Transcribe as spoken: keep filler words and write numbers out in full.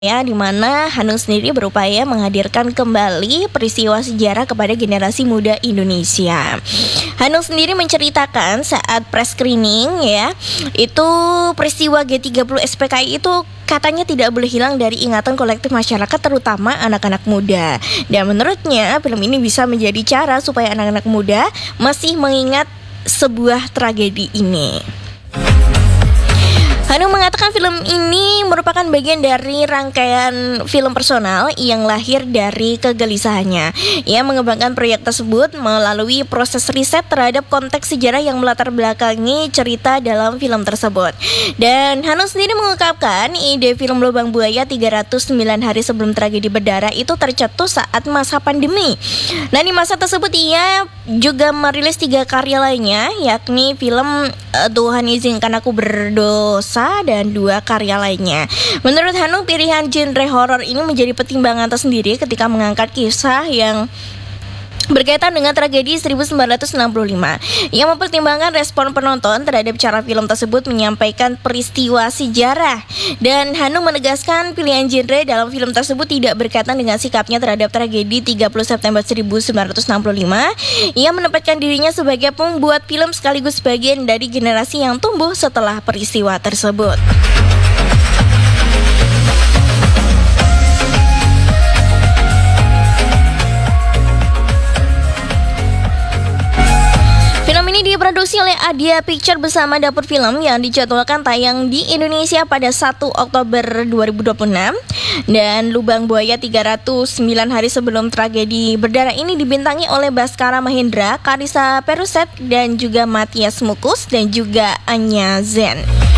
Ya, di mana Hanung sendiri berupaya menghadirkan kembali peristiwa sejarah kepada generasi muda Indonesia. Hanung sendiri menceritakan saat press screening ya, itu peristiwa G tiga puluh S P K I itu katanya tidak boleh hilang dari ingatan kolektif masyarakat, terutama anak-anak muda. Dan menurutnya film ini bisa menjadi cara supaya anak-anak muda masih mengingat sebuah tragedi ini. Hanung mengatakan film ini merupakan bagian dari rangkaian film personal yang lahir dari kegelisahannya. Ia mengembangkan proyek tersebut melalui proses riset terhadap konteks sejarah yang melatar belakangi cerita dalam film tersebut. Dan Hanung sendiri mengungkapkan ide film Lubang Buaya tiga ratus sembilan hari sebelum tragedi berdarah itu tercetus saat masa pandemi. Nah, di masa tersebut ia juga merilis tiga karya lainnya, yakni film uh, Tuhan Izinkan Aku Berdosa dan dua karya lainnya. Menurut Hanung, pilihan genre horor ini menjadi pertimbangan tersendiri ketika mengangkat kisah yang berkaitan dengan tragedi seribu sembilan ratus enam puluh lima. Ia mempertimbangkan respon penonton terhadap cara film tersebut menyampaikan peristiwa sejarah. Dan Hanung menegaskan pilihan genre dalam film tersebut tidak berkaitan dengan sikapnya terhadap tragedi tiga puluh September seribu sembilan ratus enam puluh lima. Ia menempatkan dirinya sebagai pembuat film sekaligus bagian dari generasi yang tumbuh setelah peristiwa tersebut. Diproduksi oleh Adia Picture bersama Dapur Film yang dijadwalkan tayang di Indonesia pada satu Oktober dua ribu dua puluh enam. Dan Lubang Buaya tiga ratus sembilan hari sebelum tragedi berdarah ini dibintangi oleh Baskara Mahendra, Karissa Peruset, dan juga Matias Mukus dan juga Anya Zen.